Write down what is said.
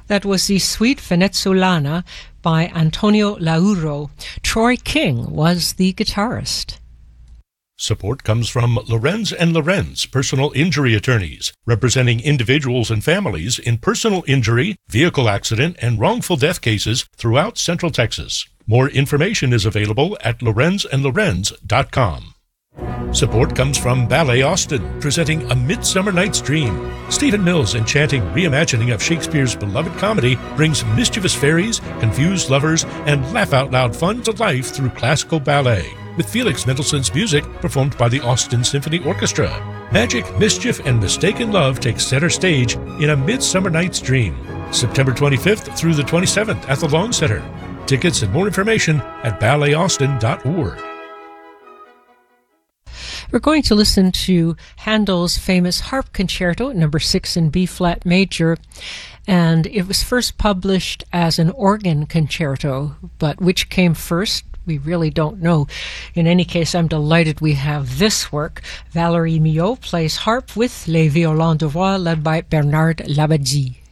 That was the Suite Venezolana by Antonio Lauro. Troy King was the guitarist. Support comes from Lorenz & Lorenz, personal injury attorneys, representing individuals and families in personal injury, vehicle accident, and wrongful death cases throughout Central Texas. More information is available at lorenzandlorenz.com. Support comes from Ballet Austin, presenting A Midsummer Night's Dream. Stephen Mills' enchanting reimagining of Shakespeare's beloved comedy brings mischievous fairies, confused lovers, and laugh-out-loud fun to life through classical ballet, with Felix Mendelssohn's music performed by the Austin Symphony Orchestra. Magic, mischief, and mistaken love take center stage in A Midsummer Night's Dream, September 25th through the 27th at the Long Center. Tickets and more information at ballet.austin.org. We're going to listen to Handel's famous harp concerto, number 6 in B-flat major, and it was first published as an organ concerto, but which came first, we really don't know. In any case, I'm delighted we have this work. Valérie Millot plays harp with Les Violons de Voix, led by Bernard Labadie.